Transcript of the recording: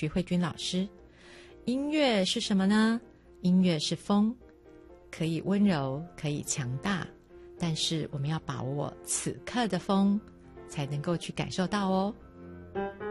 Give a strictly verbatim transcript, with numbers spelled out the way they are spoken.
徐慧君老师。音乐是什么呢？音乐是风，可以温柔，可以强大，但是我们要把握此刻的风，才能够去感受到哦。